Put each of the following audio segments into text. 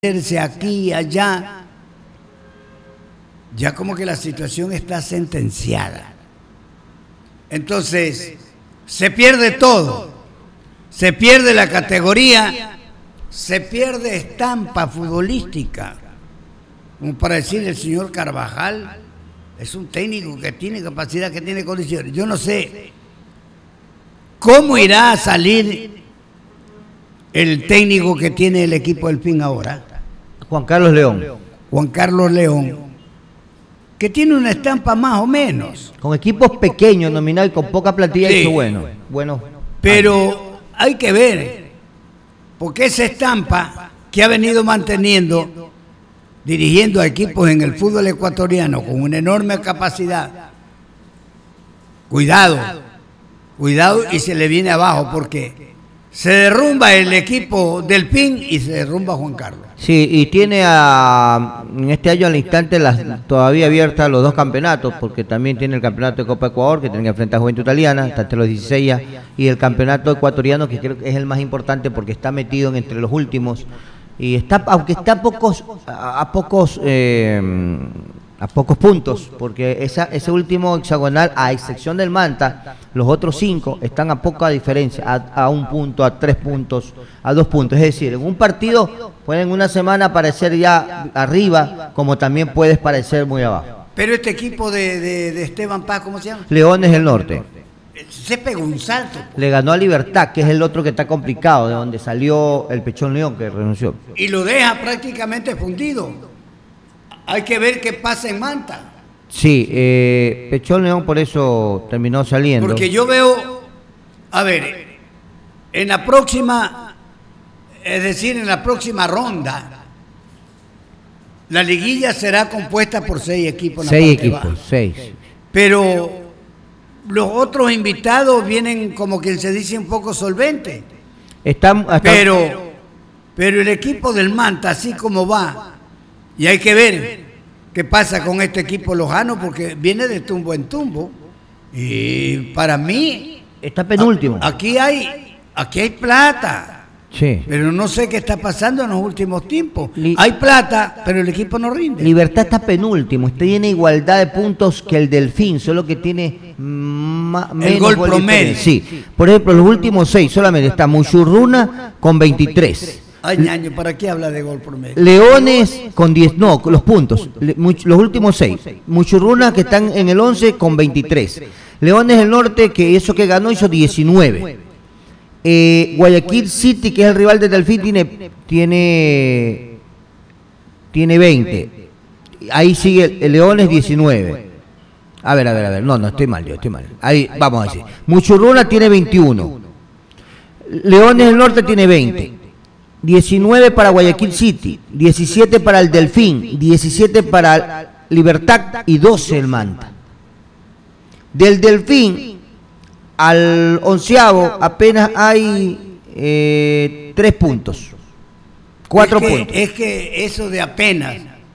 aquí, allá, ya como que la situación está sentenciada. Entonces, se pierde todo, se pierde la categoría, se pierde estampa futbolística. Como para decir el señor Carvajal, es un técnico que tiene capacidad, que tiene condiciones. Yo no sé cómo irá a salir el técnico que tiene el equipo del PIN ahora. Juan Carlos León. Juan Carlos León, que tiene una estampa más o menos. Con equipos pequeños, nominados y con poca plantilla, sí. Hizo bueno. Pero hay que ver, porque esa estampa que ha venido manteniendo, dirigiendo a equipos en el fútbol ecuatoriano con una enorme capacidad, cuidado y se le viene abajo, porque se derrumba el equipo del PIN y se derrumba Juan Carlos. Sí, y tiene en este año al instante todavía abiertas los dos campeonatos, porque también tiene el campeonato de Copa Ecuador, que tiene que enfrentar a Juventud Italiana, está entre los 16 ya, y el campeonato ecuatoriano, que creo que es el más importante porque está metido entre los últimos, y está, aunque está a pocos puntos, porque ese último hexagonal, a excepción del Manta, los otros 5 están a poca diferencia, a 1 punto, a 3 puntos, a 2 puntos. Es decir, en un partido puede en una semana parecer ya arriba, como también puedes parecer muy abajo. Pero este equipo de Esteban Paz, ¿cómo se llama? Leones del Norte. Se pegó un salto. Le ganó a Libertad, que es el otro que está complicado, de donde salió el Pechón León, que renunció. Y lo deja prácticamente fundido. Hay que ver qué pasa en Manta. Sí, Pechón León por eso terminó saliendo. Porque yo veo, a ver, en la próxima, es decir, en la próxima ronda, la liguilla será compuesta por 6 equipos. 6 equipos, 6. Pero los otros invitados vienen, como quien se dice, un poco solventes. Pero el equipo del Manta, así como va, y hay que ver qué pasa con este equipo lojano, porque viene de tumbo en tumbo. Y para mí está penúltimo. Aquí hay plata. Sí. Pero no sé qué está pasando en los últimos tiempos. Hay plata, pero el equipo no rinde. Libertad está penúltimo. Usted tiene igualdad de puntos que el Delfín, solo que tiene menos el gol promedio. Sí. Por ejemplo, los últimos 6 solamente está Muchurruna con 23. Ay, ñaño, ¿para qué habla de gol promedio? Leones con 10, no, los puntos, los últimos 6. Muchurruna, que están en el 11 con 23. Leones del Norte, que eso que ganó hizo 19. Guayaquil City, que es el rival de Delfín, tiene 20. Ahí sigue el Leones 19. A ver, no, estoy mal. Ahí, vamos a decir. Muchurruna tiene 21. Leones del Norte tiene 20. 19 para Guayaquil City, 17 para el Delfín, 17 para Libertad y 12 el Manta. Del Delfín al 11avo apenas hay 3 puntos, 4 puntos. Es que eso de apenas,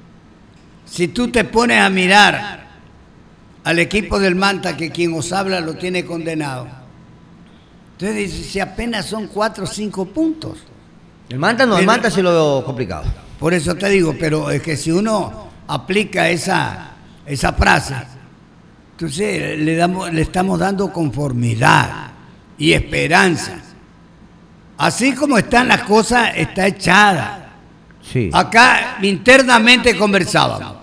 si tú te pones a mirar al equipo del Manta, que quien os habla lo tiene condenado, entonces dices, si apenas son 4 o 5 puntos. El Manta no, el Manta se lo veo complicado. Por eso te digo, pero es que si uno aplica esa frase, entonces le estamos dando conformidad y esperanza. Así como están las cosas, está echada. Sí. Acá internamente conversábamos.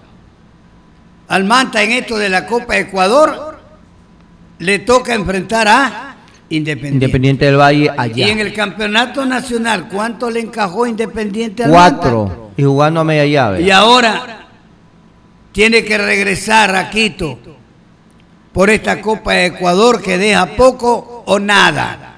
Al Manta en esto de la Copa Ecuador le toca enfrentar a Independiente del Valle allá. Y en el campeonato nacional, ¿cuánto le encajó Independiente al Manta? 4, y jugando a media llave. Y ahora tiene que regresar a Quito por esta Copa de Ecuador, que deja poco o nada.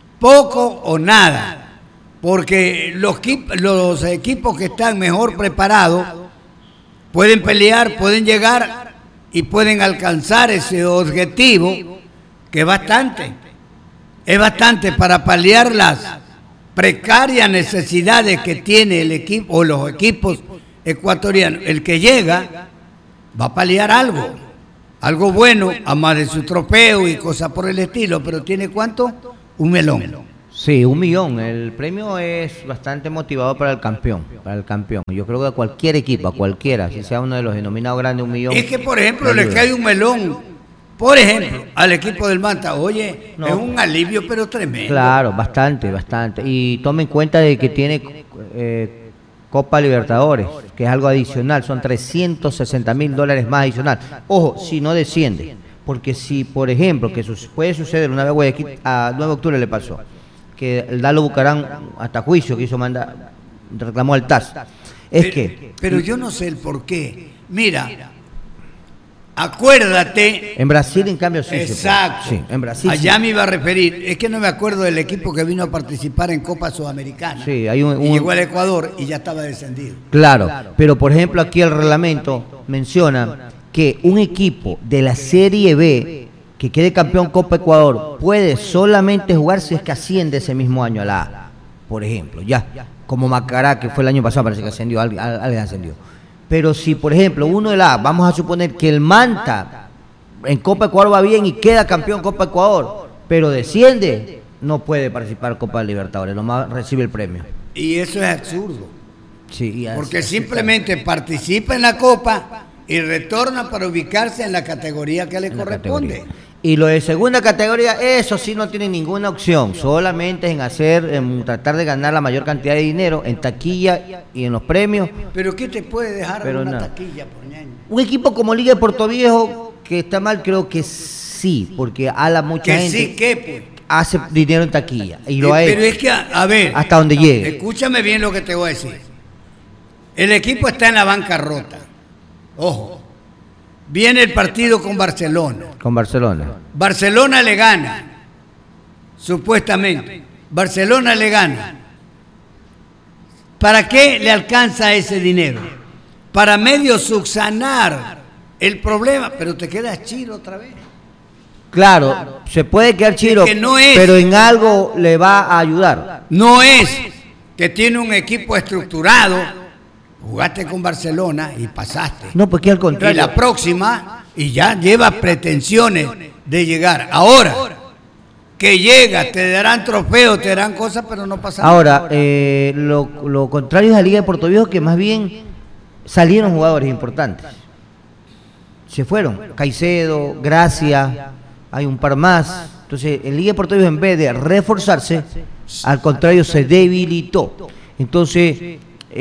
Porque los equipos que están mejor preparados pueden pelear, pueden llegar y pueden alcanzar ese objetivo, que es bastante para paliar las precarias necesidades que tiene el equipo o los equipos ecuatorianos. El que llega va a paliar algo bueno, a más de su trofeo y cosas por el estilo, pero ¿tiene cuánto? Un melón. Sí, 1 millón. El premio es bastante motivador para el campeón, para el campeón. Yo creo que a cualquier equipo, a cualquiera, si sea uno de los denominados grandes, 1 millón. Es que, por ejemplo, le cae un melón, por ejemplo, al equipo del Manta. Oye, no, es un alivio, pero tremendo. Claro, bastante. Y tome en cuenta de que tiene Copa Libertadores, que es algo adicional, son $360.000 más adicional. Ojo, si no desciende, porque si, por ejemplo, que puede suceder, una vez Guayaquil, a 9 de octubre le pasó, que el Dalo Bucarán hasta juicio quiso mandar, reclamó al TAS. Pero yo no sé el por qué. Mira, acuérdate. En Brasil, en cambio, sí. Exacto. Sí, en Brasil. Allá sí me iba a referir. Es que no me acuerdo del equipo que vino a participar en Copa Sudamericana. Sí, hay y llegó al Ecuador y ya estaba descendido. Claro, pero por ejemplo aquí el reglamento menciona que un equipo de la Serie B que quede campeón Copa Ecuador puede solamente jugar si es que asciende ese mismo año a la A, por ejemplo, ya, como Macará, que fue el año pasado, parece que ascendió, alguien ascendió. Pero si, por ejemplo, uno de la A, vamos a suponer que el Manta en Copa Ecuador va bien y queda campeón Copa Ecuador, pero desciende, no puede participar en Copa Libertadores, nomás recibe el premio. Y eso es absurdo. Sí, porque simplemente participa en la Copa y retorna para ubicarse en la categoría que le corresponde. Y lo de segunda categoría, eso sí no tiene ninguna opción, solamente en tratar de ganar la mayor cantidad de dinero en taquilla y en los premios. ¿Pero qué te puede dejar una taquilla, por ñaño? Un equipo como Liga de Puerto Viejo, que está mal, creo que sí, porque ala mucha gente. Sí, ¿qué, pues? Hace dinero en taquilla y lo ha hecho. Pero es que, a ver, hasta donde llegue. Escúchame bien lo que te voy a decir. El equipo está en la bancarrota. Ojo. Viene el partido con Barcelona. Con Barcelona. Barcelona le gana. Supuestamente. Barcelona le gana. ¿Para qué le alcanza ese dinero? Para medio subsanar el problema. Pero te quedas chiro otra vez. Claro, se puede quedar chiro, pero en algo le va a ayudar. No es que tiene un equipo estructurado. Jugaste con Barcelona y pasaste. No, porque al contrario. Y la próxima, y ya lleva pretensiones de llegar. Ahora, que llega, te darán trofeos, te darán cosas, pero no pasa nada. Ahora, lo contrario es la Liga de Puerto Viejo, que más bien salieron jugadores importantes. Se fueron. Caicedo, Gracia, hay un par más. Entonces, en Liga de Puerto Viejo, en vez de reforzarse, al contrario, se debilitó. Entonces,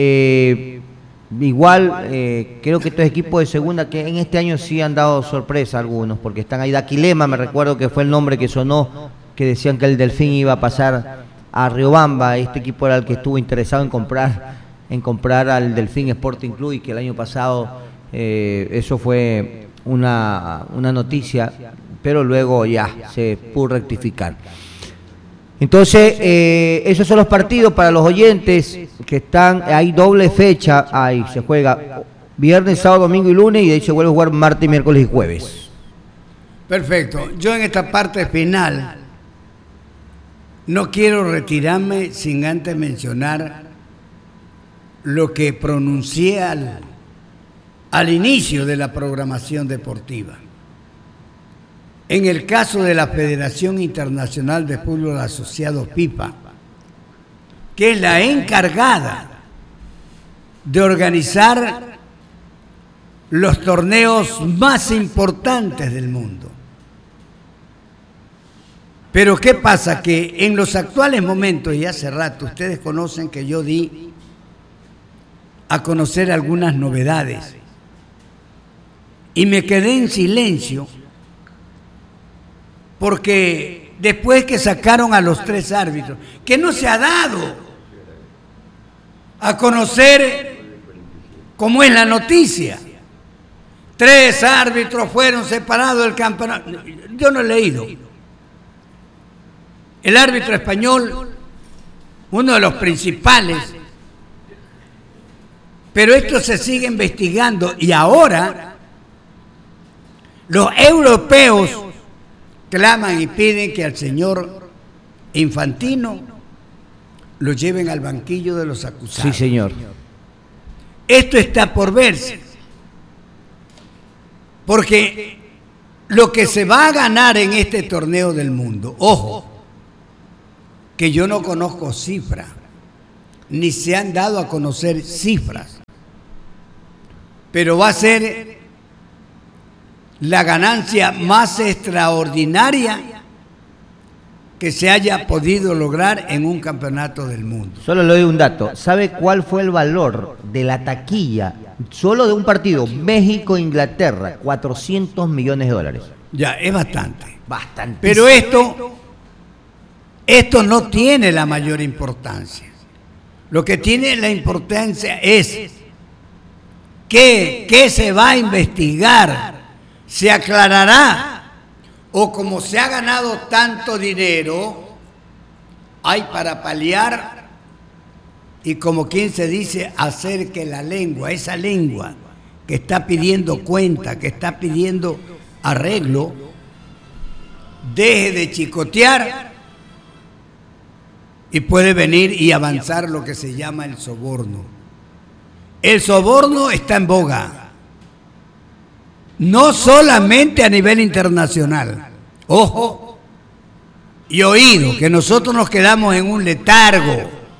igual creo que estos equipos de segunda que en este año sí han dado sorpresa a algunos, porque están ahí. Daquilema, me recuerdo que fue el nombre que sonó, que decían que el Delfín iba a pasar a Riobamba. Este equipo era el que estuvo interesado en comprar al Delfín Sporting Club, y que el año pasado eso fue una noticia, pero luego ya se pudo rectificar. Entonces, esos son los partidos para los oyentes que están, hay doble fecha, ahí se juega viernes, sábado, domingo y lunes, y de ahí se vuelve a jugar martes, miércoles y jueves. Perfecto. Yo en esta parte final no quiero retirarme sin antes mencionar lo que pronuncié al inicio de la programación deportiva. En el caso de la Federación Internacional de Fútbol Asociado FIFA, que es la encargada de organizar los torneos más importantes del mundo. Pero ¿qué pasa? Que en los actuales momentos, y hace rato, ustedes conocen que yo di a conocer algunas novedades y me quedé en silencio, porque después que sacaron a los 3 árbitros, que no se ha dado a conocer cómo es la noticia. 3 árbitros fueron separados del campeonato. Yo no he leído. El árbitro español, uno de los principales, pero esto se sigue investigando, y ahora los europeos claman y piden que al señor Infantino lo lleven al banquillo de los acusados. Sí, señor. Esto está por verse, porque lo que se va a ganar en este torneo del mundo, ojo, que yo no conozco cifras, ni se han dado a conocer cifras, pero va a ser la ganancia más extraordinaria que se haya podido lograr en un campeonato del mundo. Solo le doy un dato. ¿Sabe cuál fue el valor de la taquilla solo de un partido México-Inglaterra? 400 millones de dólares. Ya, es bastante. Bastante. Pero esto no tiene la mayor importancia. Lo que tiene la importancia es que se va a investigar, se aclarará, o como se ha ganado tanto dinero, hay para paliar y como quien se dice, hacer que la lengua, esa lengua que está pidiendo cuenta, que está pidiendo arreglo, deje de chicotear y puede venir y avanzar lo que se llama el soborno. El soborno está en boga. No solamente a nivel internacional, ojo y oído, que nosotros nos quedamos en un letargo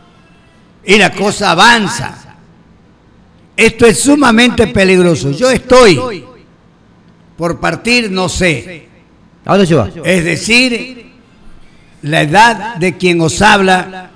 y la cosa avanza. Esto es sumamente peligroso. Yo estoy por partir, no sé. ¿A dónde se va? Es decir, la edad de quien os habla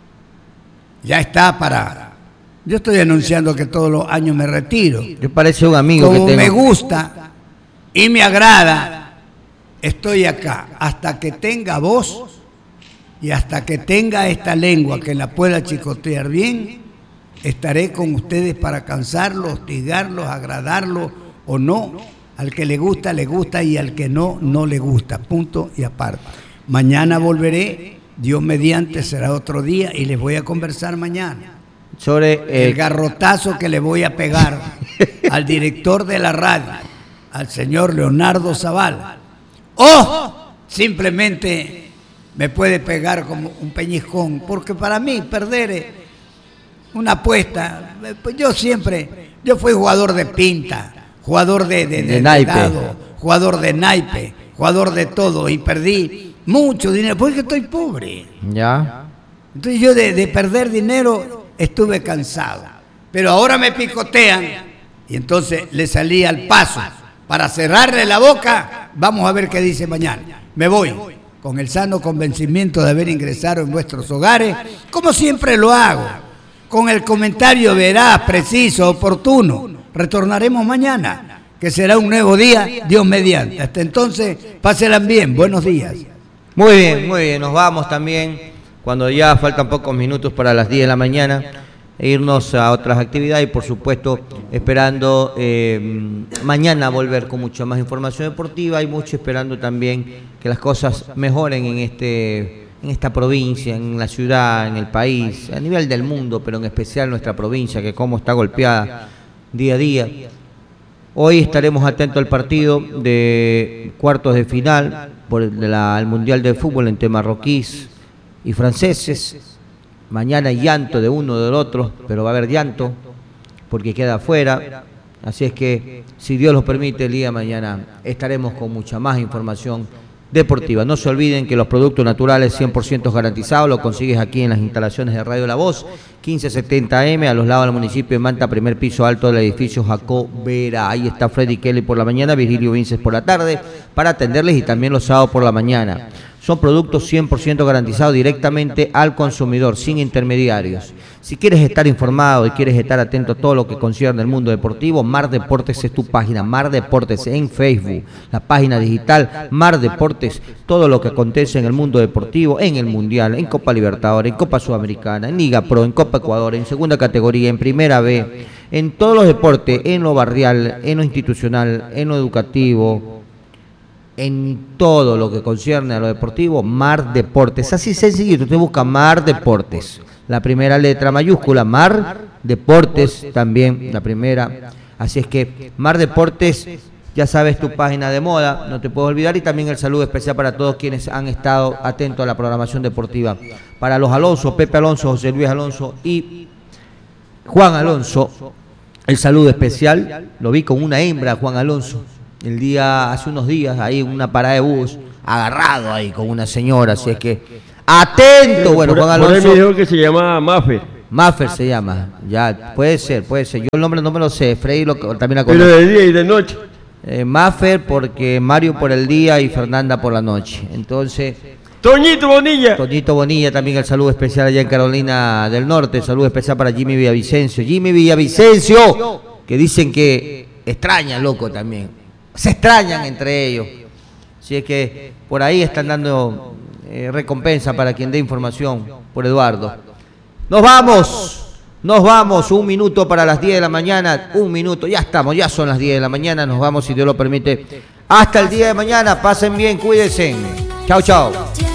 ya está para... Yo estoy anunciando que todos los años me retiro. Yo parece un amigo Como que tengo. me gusta y me agrada, estoy acá hasta que tenga voz y hasta que tenga esta lengua que la pueda chicotear bien. Estaré con ustedes para cansarlos, hostigarlos, agradarlos o no. Al que le gusta y al que no, no le gusta. Punto y aparte. Mañana volveré, Dios mediante, será otro día y les voy a conversar mañana. Sobre el garrotazo que le voy a pegar al director de la radio, al señor Leonardo Zaval. O simplemente me puede pegar como un peñiscón, porque para mí perder una apuesta, pues yo fui jugador de pinta, jugador de naipe, dado, jugador de naipe, jugador de todo, y perdí mucho dinero, porque estoy pobre. Ya. Entonces yo de perder dinero estuve cansado, pero ahora me picotean y entonces le salí al paso para cerrarle la boca. Vamos a ver qué dice mañana. Me voy con el sano convencimiento de haber ingresado en vuestros hogares, como siempre lo hago, con el comentario veraz, preciso, oportuno. Retornaremos mañana, que será un nuevo día, Dios mediante. Hasta entonces, pásenla bien, buenos días. Muy bien, nos vamos también. Cuando ya faltan pocos minutos para las 10 de la mañana, e irnos a otras actividades y por supuesto esperando mañana volver con mucha más información deportiva y mucho esperando también que las cosas mejoren en esta provincia, en la ciudad, en el país, a nivel del mundo, pero en especial nuestra provincia, que como está golpeada día a día. Hoy estaremos atentos al partido de cuartos de final por el Mundial de Fútbol entre marroquíes y franceses. Mañana hay llanto de uno o del otro, pero va a haber llanto porque queda afuera. Así es que, si Dios lo permite, el día de mañana estaremos con mucha más información deportiva. No se olviden que los productos naturales 100% garantizados los consigues aquí en las instalaciones de Radio La Voz, 1570M, a los lados del municipio de Manta, primer piso alto del edificio Jacobera. Ahí está Freddy Kelly por la mañana, Virgilio Vinces por la tarde, para atenderles, y también los sábados por la mañana. Son productos 100% garantizados directamente al consumidor, sin intermediarios. Si quieres estar informado y quieres estar atento a todo lo que concierne el mundo deportivo, Mar Deportes es tu página. Mar Deportes en Facebook, la página digital Mar Deportes, todo lo que acontece en el mundo deportivo, en el Mundial, en Copa Libertadores, en Copa Sudamericana, en Liga Pro, en Copa Ecuador, en segunda categoría, en primera B, en todos los deportes, en lo barrial, en lo institucional, en lo educativo, en todo lo que concierne a lo deportivo, Mar Deportes. Así sencillito, usted busca Mar Deportes, la primera letra mayúscula, Mar Deportes también, la primera. Así es que Mar Deportes, ya sabes, tu página de moda, no te puedo olvidar. Y también el saludo especial para todos quienes han estado atentos a la programación deportiva. Para los Alonso, Pepe Alonso, José Luis Alonso y Juan Alonso, el saludo especial. Lo vi con una hembra, Juan Alonso, hace unos días, ahí en una parada de bus, agarrado ahí con una señora. Así es que Atento, bueno, por, Juan por ahí Alonso. me dijo que se llama Maffer. Maffer se llama, ya, puede ser. Yo el nombre no me lo sé, Freddy también la Pero conoce. de día y de noche. Maffer porque Mario por el día y Fernanda por la noche. Entonces, Toñito Bonilla. Toñito Bonilla también el saludo especial allá en Carolina del Norte, saludo especial para Jimmy Villavicencio. Jimmy Villavicencio, que dicen que extrañan, loco, también. Se extrañan entre ellos. Así es que por ahí están dando recompensa para quien dé información por Eduardo. Nos vamos, 1 minuto para las 10 de la mañana, 1 minuto, ya estamos, ya son las 10 de la mañana, nos vamos si Dios lo permite. Hasta el día de mañana, pasen bien, cuídense. Chao, chao.